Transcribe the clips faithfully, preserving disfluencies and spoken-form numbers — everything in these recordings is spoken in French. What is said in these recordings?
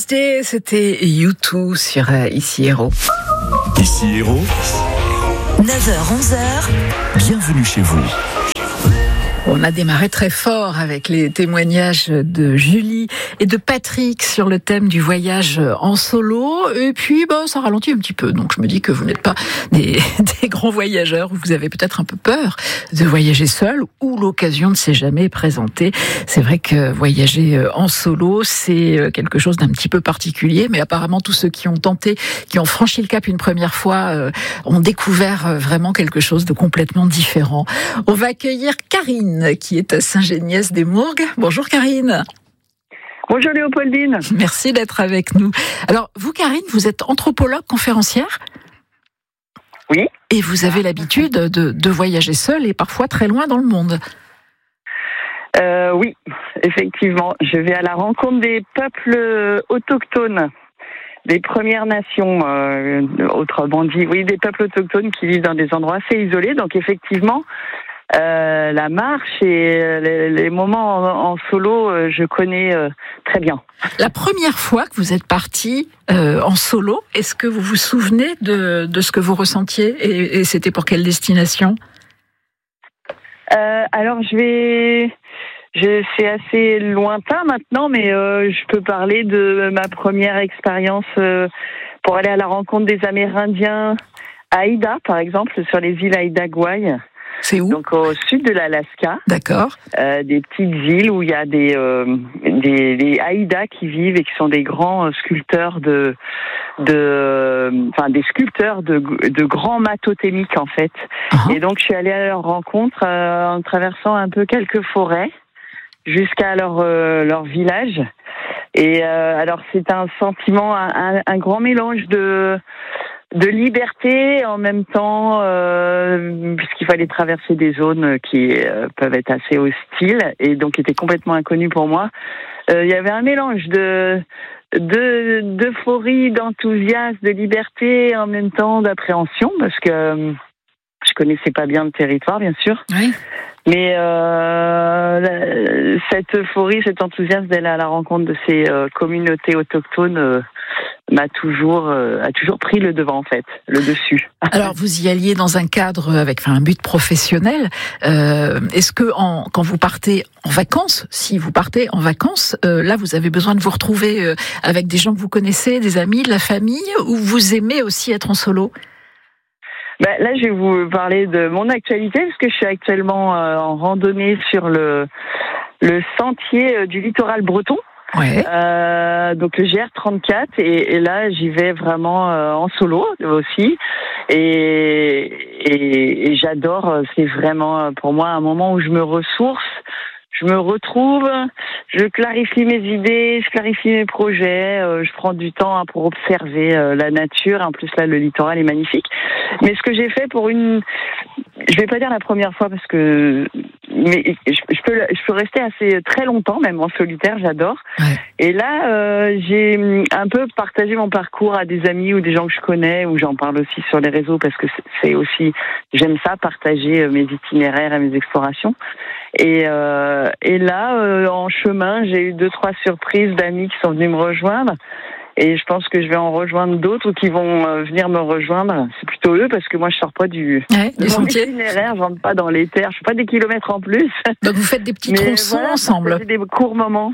Wednesday, c'était U deux sur euh, Ici Héros. Ici Héros, neuf heures onze heures, bienvenue chez vous. On a démarré très fort avec les témoignages de Julie et de Patrick sur le thème du voyage en solo. Et puis, bah, ça ralentit un petit peu. Donc, je me dis que vous n'êtes pas des, des grands voyageurs. Vous avez peut-être un peu peur de voyager seul ou l'occasion ne s'est jamais présentée. C'est vrai que voyager en solo, c'est quelque chose d'un petit peu particulier. Mais apparemment, tous ceux qui ont tenté, qui ont franchi le cap une première fois, euh, ont découvert vraiment quelque chose de complètement différent. On va accueillir Karine, qui est à Saint-Géniès-des-Mourgues. Bonjour Karine. Bonjour Léopoldine. Merci d'être avec nous. Alors, vous Karine, vous êtes anthropologue conférencière ? Oui. Et vous avez l'habitude de, de voyager seule et parfois très loin dans le monde. Euh, oui, effectivement. Je vais à la rencontre des peuples autochtones, des Premières Nations, euh, autrement dit, oui, des peuples autochtones qui vivent dans des endroits assez isolés. Donc effectivement, Euh, la marche et les, les moments en, en solo, euh, je connais euh, très bien. La première fois que vous êtes partie euh, en solo, est-ce que vous vous souvenez de, de ce que vous ressentiez et, et c'était pour quelle destination ? euh, Alors je vais, je, c'est assez lointain maintenant, mais euh, je peux parler de ma première expérience euh, pour aller à la rencontre des Amérindiens à Haida, par exemple, sur les îles Haida-Gwaii. C'est où ? Donc au sud de l'Alaska. D'accord. Euh, des petites îles où il y a des, euh, des des Haïdas qui vivent et qui sont des grands sculpteurs de de enfin des sculpteurs de de grands mâts totémiques en fait. Uh-huh. Et donc je suis allée à leur rencontre euh, en traversant un peu quelques forêts jusqu'à leur euh, leur village. Et euh, alors c'est un sentiment un, un, un grand mélange de de liberté en même temps, euh, puisqu'il fallait traverser des zones qui euh, peuvent être assez hostiles et donc étaient complètement inconnues pour moi. Euh, il y avait un mélange de de d'euphorie, d'enthousiasme, de liberté, en même temps d'appréhension, parce que euh, je connaissais pas bien le territoire, bien sûr. Oui. Mais euh, cette euphorie, cet enthousiasme d'aller à la rencontre de ces euh, communautés autochtones euh, m'a toujours euh, a toujours pris le devant en fait, le dessus. Alors vous y alliez dans un cadre avec enfin, un but professionnel. Euh, est-ce que en, quand vous partez en vacances, si vous partez en vacances, euh, là vous avez besoin de vous retrouver euh, avec des gens que vous connaissez, des amis, de la famille, ou vous aimez aussi être en solo ? Ben, là, je vais vous parler de mon actualité, parce que je suis actuellement euh, en randonnée sur le le sentier du littoral breton. Ouais. Euh, donc le G R trente-quatre, et, et là j'y vais vraiment euh, en solo aussi, et, et, et j'adore. C'est vraiment pour moi un moment où je me ressource. Je me retrouve, je clarifie mes idées, je clarifie mes projets, euh, je prends du temps hein, pour observer euh, la nature. En plus, là, le littoral est magnifique. Mais ce que j'ai fait pour une... Je vais pas dire la première fois parce que... Mais je, je, peux, je peux rester assez très longtemps, même en solitaire, j'adore. Ouais. Et là, euh, j'ai un peu partagé mon parcours à des amis ou des gens que je connais, ou j'en parle aussi sur les réseaux parce que c'est aussi... J'aime ça, partager mes itinéraires et mes explorations. Et, euh, et là, euh, en chemin, j'ai eu deux, trois surprises d'amis qui sont venus me rejoindre. Et je pense que je vais en rejoindre d'autres ou qui vont euh, venir me rejoindre. C'est plutôt eux parce que moi, je sors pas du, ouais, de mon itinéraire, je rentre pas dans les terres, je fais pas des kilomètres en plus. Donc vous faites des petits Mais tronçons voilà, ensemble. Des courts moments.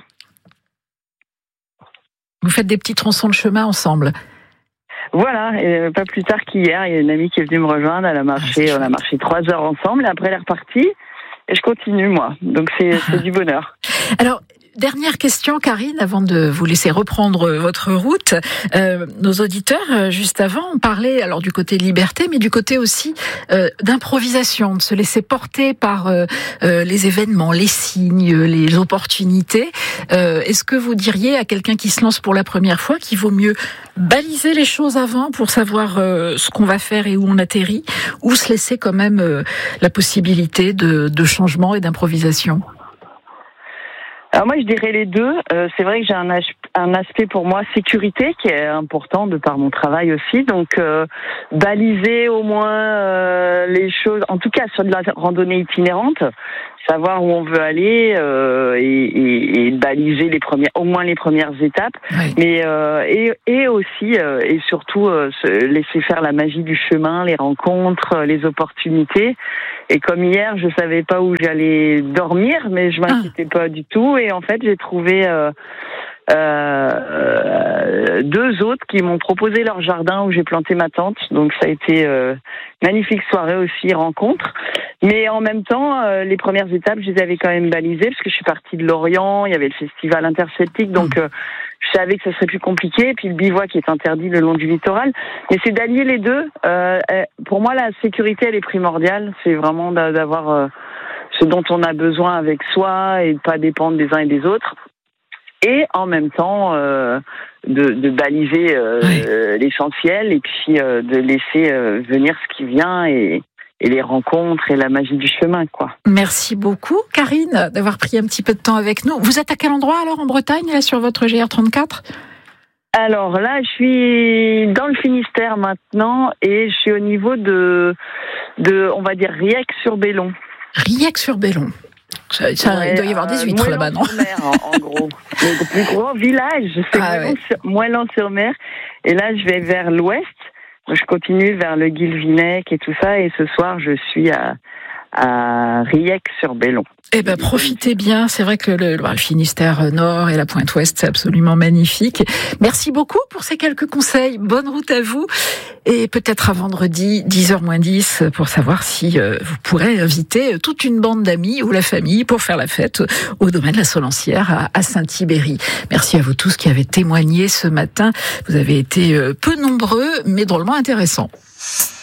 Vous faites des petits tronçons de chemin ensemble. Voilà, et pas plus tard qu'hier, il y a une amie qui est venue me rejoindre. Elle a marché, ah, on a marché trois heures ensemble. Et après, elle est repartie. Et je continue, moi. Donc, c'est, c'est du bonheur. Alors, dernière question, Karine, avant de vous laisser reprendre votre route. Euh, nos auditeurs, euh, juste avant, ont parlé alors du côté liberté, mais du côté aussi euh, d'improvisation, de se laisser porter par euh, euh, les événements, les signes, les opportunités. Euh, est-ce que vous diriez à quelqu'un qui se lance pour la première fois qu'il vaut mieux baliser les choses avant pour savoir euh, ce qu'on va faire et où on atterrit, ou se laisser quand même euh, la possibilité de, de changement et d'improvisation ? Alors moi, je dirais les deux. Euh, c'est vrai que j'ai un, ach- un aspect pour moi sécurité qui est important de par mon travail aussi. Donc, euh, baliser au moins euh, les choses, en tout cas sur de la randonnée itinérante, savoir où on veut aller euh, et, et, et baliser les premières, au moins les premières étapes, oui. mais euh, et, et aussi euh, et surtout euh, se laisser faire la magie du chemin, les rencontres, les opportunités. Et comme hier, je savais pas où j'allais dormir, mais je m'inquiétais ah. pas du tout. Et en fait, j'ai trouvé euh, euh, deux autres qui m'ont proposé leur jardin où j'ai planté ma tente. Donc ça a été euh, magnifique soirée aussi, rencontre. Mais en même temps, euh, les premières étapes, je les avais quand même balisées parce que je suis partie de Lorient, il y avait le festival interceltique, donc euh, je savais que ça serait plus compliqué. Et puis le bivouac est interdit le long du littoral. Mais c'est d'allier les deux. Euh, pour moi, la sécurité, elle est primordiale. C'est vraiment d'avoir euh, ce dont on a besoin avec soi et de pas dépendre des uns et des autres. Et en même temps, euh, de, de baliser euh, oui. euh, l'essentiel et puis euh, de laisser euh, venir ce qui vient et, et les rencontres et la magie du chemin, quoi. Merci beaucoup, Karine, d'avoir pris un petit peu de temps avec nous. Vous êtes à quel endroit alors en Bretagne, là, sur votre G R trente-quatre ? Alors là, je suis dans le Finistère maintenant et je suis au niveau de, de on va dire, Riec-sur-Bellon. Riec-sur-Bellon. Ça, ça, ouais, il doit y avoir des huîtres euh, là-bas, non ? Moëlan-sur-Mer, en, en gros. Le plus gros village, c'est ah, Moëlan-sur-Mer. Ouais. Et là, je vais vers l'ouest. Je continue vers le Guilvinec et tout ça. Et ce soir, je suis à, à Riec-sur-Bellon. Eh ben, profitez bien. C'est vrai que le, le Finistère Nord et la Pointe Ouest, c'est absolument magnifique. Merci beaucoup pour ces quelques conseils. Bonne route à vous. Et peut-être à vendredi, dix heures moins dix, pour savoir si euh, vous pourrez inviter toute une bande d'amis ou la famille pour faire la fête au domaine de la Solancière à, à Saint-Thibéry. Merci à vous tous qui avez témoigné ce matin. Vous avez été euh, peu nombreux, mais drôlement intéressants.